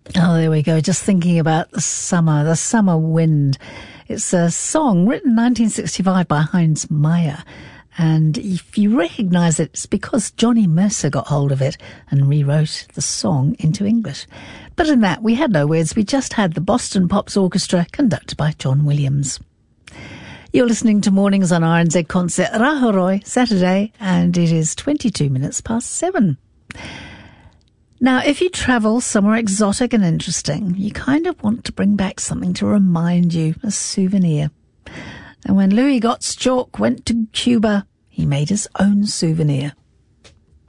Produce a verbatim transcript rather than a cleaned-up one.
Oh, there we go. Just thinking about the summer, the summer wind. It's a song written in nineteen sixty-five by Heinz Meyer. And if you recognise it, it's because Johnny Mercer got hold of it and rewrote the song into English. But in that, we had no words. We just had the Boston Pops Orchestra conducted by John Williams. You're listening to Mornings on R N Z Concert Rahoroi, Saturday, and it is twenty-two minutes past seven. Now, if you travel somewhere exotic and interesting, you kind of want to bring back something to remind you, a souvenir. And when Louis Gottschalk went to Cuba, he made his own souvenir.